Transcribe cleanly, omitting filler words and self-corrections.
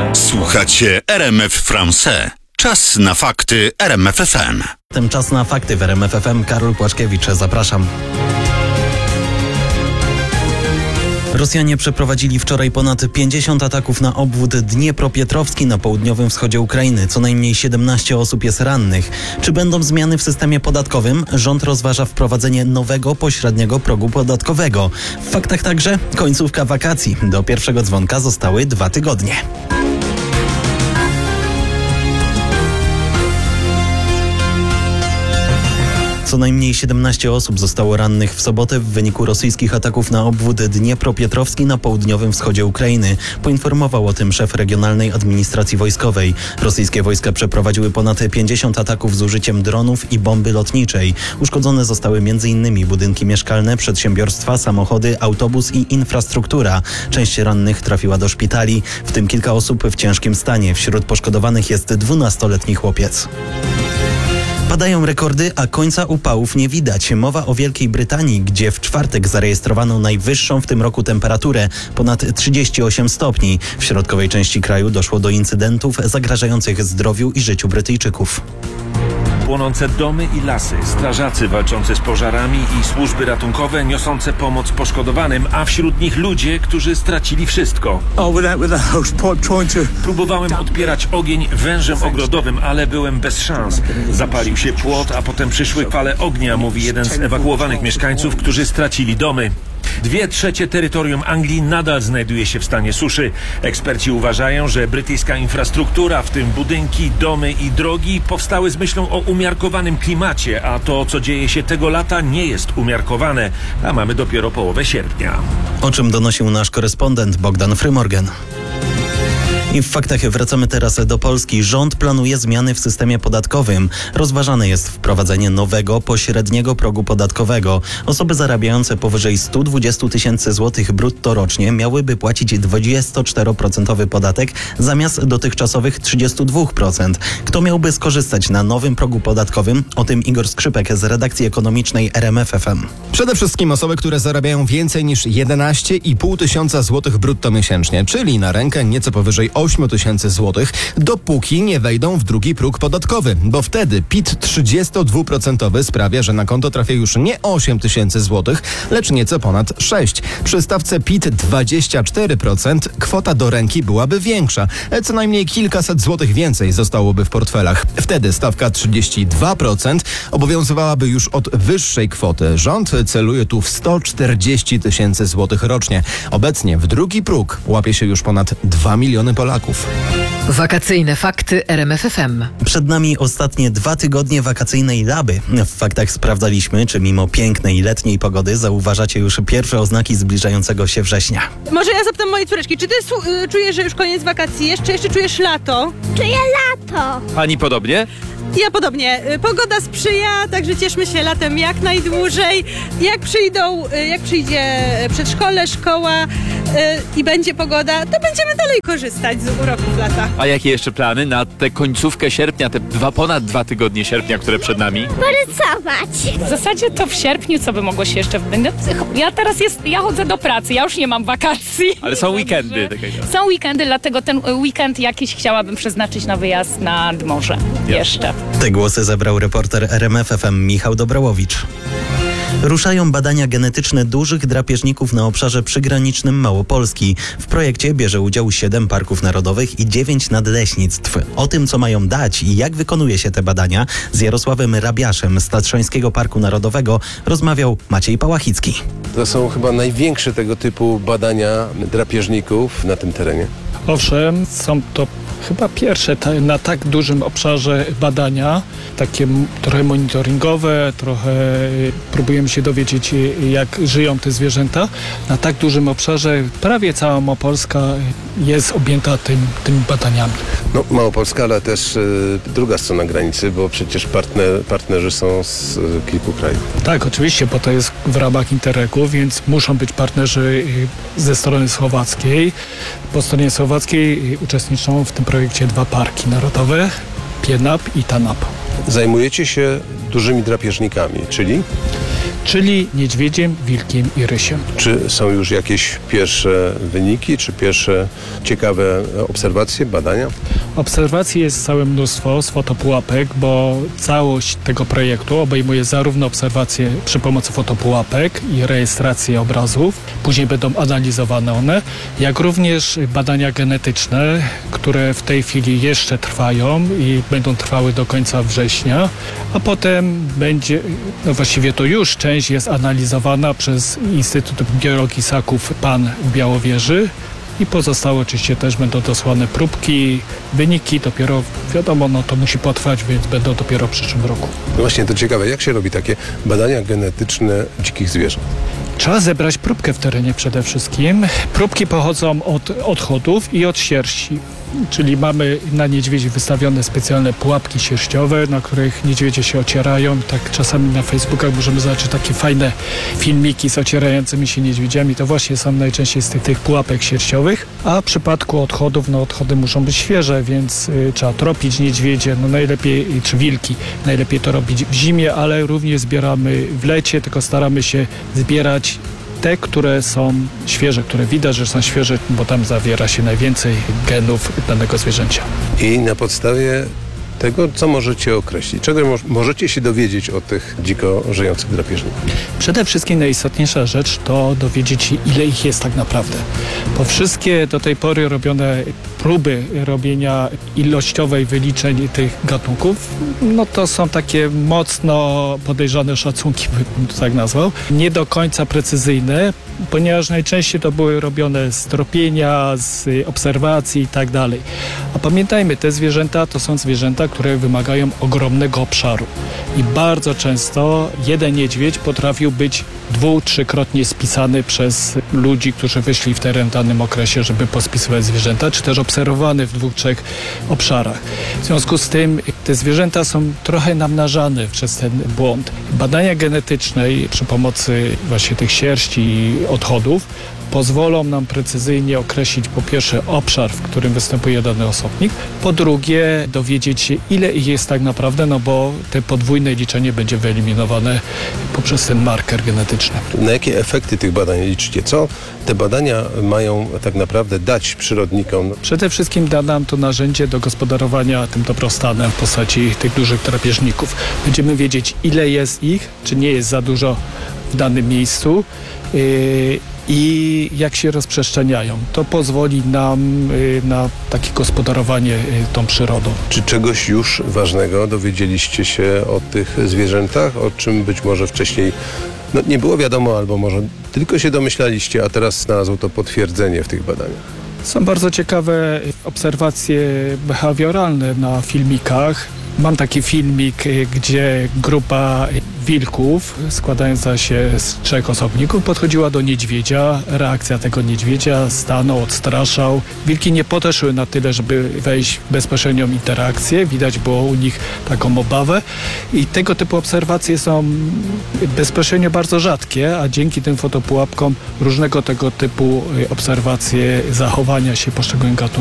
Słuchacie RMF Français. Czas na fakty RMF FM. Czas na fakty w RMF FM. Karol Płaczkiewicz, zapraszam. Rosjanie przeprowadzili wczoraj ponad 50 ataków na obwód Dniepropietrowski na południowym wschodzie Ukrainy. Co najmniej 17 osób jest rannych. Czy będą zmiany w systemie podatkowym? Rząd rozważa wprowadzenie nowego pośredniego progu podatkowego. W faktach także końcówka wakacji. Do pierwszego dzwonka zostały 2 tygodnie. Co najmniej 17 osób zostało rannych w sobotę w wyniku rosyjskich ataków na obwód Dniepropietrowski na południowym wschodzie Ukrainy. Poinformował o tym szef Regionalnej Administracji Wojskowej. Rosyjskie wojska przeprowadziły ponad 50 ataków z użyciem dronów i bomby lotniczej. Uszkodzone zostały m.in. budynki mieszkalne, przedsiębiorstwa, samochody, autobus i infrastruktura. Część rannych trafiła do szpitali, w tym kilka osób w ciężkim stanie. Wśród poszkodowanych jest 12-letni chłopiec. Padają rekordy, a końca upałów nie widać. Mowa o Wielkiej Brytanii, gdzie w czwartek zarejestrowano najwyższą w tym roku temperaturę, ponad 38 stopni. W środkowej części kraju doszło do incydentów zagrażających zdrowiu i życiu Brytyjczyków. Płonące domy i lasy, strażacy walczący z pożarami i służby ratunkowe niosące pomoc poszkodowanym, a wśród nich ludzie, którzy stracili wszystko. Próbowałem odpierać ogień wężem ogrodowym, ale byłem bez szans. Zapalił się płot, a potem przyszły fale ognia, mówi jeden z ewakuowanych mieszkańców, którzy stracili domy. 2/3 terytorium Anglii nadal znajduje się w stanie suszy. Eksperci uważają, że brytyjska infrastruktura, w tym budynki, domy i drogi, powstały z myślą o umiarkowanym klimacie, a to, co dzieje się tego lata, nie jest umiarkowane, a mamy dopiero połowę sierpnia. O czym donosił nasz korespondent Bogdan Frymorgan. I w faktach wracamy teraz do Polski. Rząd planuje zmiany w systemie podatkowym. Rozważane jest wprowadzenie nowego, pośredniego progu podatkowego. Osoby zarabiające powyżej 120 tysięcy złotych brutto rocznie miałyby płacić 24% podatek zamiast dotychczasowych 32%. Kto miałby skorzystać na nowym progu podatkowym? O tym Igor Skrzypek z redakcji ekonomicznej RMF FM. Przede wszystkim osoby, które zarabiają więcej niż 11,5 tysiąca złotych brutto miesięcznie, czyli na rękę nieco powyżej 8 tysięcy złotych, dopóki nie wejdą w drugi próg podatkowy, bo wtedy PIT 32% sprawia, że na konto trafia już nie 8 tysięcy złotych, lecz nieco ponad 6. Przy stawce PIT 24% kwota do ręki byłaby większa, co najmniej kilkaset złotych więcej zostałoby w portfelach. Wtedy stawka 32% obowiązywałaby już od wyższej kwoty. Rząd celuje tu w 140 tysięcy złotych rocznie. Obecnie w drugi próg łapie się już ponad 2 miliony Polaków. Wakacyjne fakty RMF FM. Przed nami ostatnie 2 tygodnie wakacyjnej Laby. W faktach sprawdzaliśmy, czy mimo pięknej letniej pogody zauważacie już pierwsze oznaki zbliżającego się września. Może ja zapytam mojej córeczki, czy ty czujesz, że już koniec wakacji? Jeszcze czujesz lato? Czuję lato. Pani podobnie? Ja podobnie. Pogoda sprzyja, także cieszmy się latem jak najdłużej. Jak przyjdzie przedszkole, szkoła i będzie pogoda, to będziemy dalej korzystać z uroków lata. A jakie jeszcze plany na tę końcówkę sierpnia, te ponad 2 tygodnie sierpnia, które przed nami? Porysować. W zasadzie to w sierpniu, co by mogło się jeszcze... Ja chodzę do pracy, ja już nie mam wakacji. Ale są weekendy. Są weekendy, dlatego ten weekend jakiś chciałabym przeznaczyć na wyjazd nad morze. Jeszcze. Te głosy zebrał reporter RMF FM Michał Dobrałowicz. Ruszają badania genetyczne dużych drapieżników na obszarze przygranicznym Małopolski. W projekcie bierze udział 7 parków narodowych i 9 nadleśnictw. O tym, co mają dać i jak wykonuje się te badania, z Jarosławem Rabiaszem z Tatrzańskiego Parku Narodowego rozmawiał Maciej Pałachicki. To są chyba największe tego typu badania drapieżników na tym terenie. Owszem, są to chyba pierwsze na tak dużym obszarze badania, takie trochę monitoringowe, trochę próbujemy się dowiedzieć, jak żyją te zwierzęta. Na tak dużym obszarze prawie cała Małopolska jest objęta tymi badaniami. No, Małopolska, ale też druga strona granicy, bo przecież partnerzy są z kilku krajów. Tak, oczywiście, bo to jest w ramach Interregu, więc muszą być partnerzy ze strony słowackiej. Po stronie słowackiej uczestniczą w tym projekcie 2 parki narodowe, Pienap i Tanap. Zajmujecie się dużymi drapieżnikami, czyli? czyli niedźwiedziem, wilkiem i rysiem. Czy są już jakieś pierwsze wyniki, czy pierwsze ciekawe obserwacje, badania? Obserwacji jest całe mnóstwo z fotopułapek, bo całość tego projektu obejmuje zarówno obserwacje przy pomocy fotopułapek i rejestrację obrazów, później będą analizowane one, jak również badania genetyczne, które w tej chwili jeszcze trwają i będą trwały do końca września, a potem będzie, no właściwie to już część jest analizowana przez Instytut Biologii Ssaków PAN w Białowieży i pozostałe oczywiście też będą dosłane próbki, wyniki dopiero, wiadomo, no to musi potrwać, więc będą dopiero w przyszłym roku. No właśnie, to ciekawe, jak się robi takie badania genetyczne dzikich zwierząt? Trzeba zebrać próbkę w terenie przede wszystkim. Próbki pochodzą od odchodów i od sierści. Czyli mamy na niedźwiedzi wystawione specjalne pułapki sierściowe, na których niedźwiedzie się ocierają. Tak czasami na Facebookach możemy zobaczyć takie fajne filmiki z ocierającymi się niedźwiedziami. To właśnie są najczęściej z tych pułapek sierściowych. A w przypadku odchodów, no odchody muszą być świeże, więc trzeba tropić niedźwiedzie, no najlepiej, czy wilki. Najlepiej to robić w zimie, ale również zbieramy w lecie, tylko staramy się zbierać te, które są świeże, które widać, że są świeże, bo tam zawiera się najwięcej genów danego zwierzęcia. I na podstawie tego, co możecie określić, czego możecie się dowiedzieć o tych dziko żyjących drapieżnikach? Przede wszystkim najistotniejsza rzecz to dowiedzieć się, ile ich jest tak naprawdę. Bo wszystkie do tej pory robione próby robienia ilościowej wyliczeń tych gatunków, no to są takie mocno podejrzane szacunki, bym to tak nazwał. Nie do końca precyzyjne, ponieważ najczęściej to były robione z tropienia, z obserwacji i tak dalej. A pamiętajmy, te zwierzęta to są zwierzęta, które wymagają ogromnego obszaru. I bardzo często jeden niedźwiedź potrafił być 2-3-krotnie spisany przez ludzi, którzy wyszli w teren w danym okresie, żeby pospisywać zwierzęta, czy też obserwowany w 2-3 obszarach. W związku z tym te zwierzęta są trochę namnażane przez ten błąd. Badania genetyczne przy pomocy właśnie tych sierści i odchodów pozwolą nam precyzyjnie określić po pierwsze obszar, w którym występuje dany osobnik, po drugie dowiedzieć się, ile ich jest tak naprawdę, no bo te podwójne liczenie będzie wyeliminowane poprzez ten marker genetyczny. Na jakie efekty tych badań liczycie? Co te badania mają tak naprawdę dać przyrodnikom? Przede wszystkim da nam to narzędzie do gospodarowania tym dobrostanem w postaci tych dużych drapieżników. Będziemy wiedzieć, ile jest ich, czy nie jest za dużo w danym miejscu i jak się rozprzestrzeniają. To pozwoli nam na takie gospodarowanie tą przyrodą. Czy czegoś już ważnego dowiedzieliście się o tych zwierzętach, o czym być może wcześniej nie było wiadomo, albo może tylko się domyślaliście, a teraz znalazło to potwierdzenie w tych badaniach? Są bardzo ciekawe obserwacje behawioralne na filmikach. Mam taki filmik, gdzie grupa wilków składająca się z 3 osobników podchodziła do niedźwiedzia. Reakcja tego niedźwiedzia, stanął, odstraszał. Wilki nie podeszły na tyle, żeby wejść w bezpośrednią interakcję. Widać było u nich taką obawę. I tego typu obserwacje są bezpośrednio bardzo rzadkie, a dzięki tym fotopułapkom różnego tego typu obserwacje zachowania się poszczególnych gatunków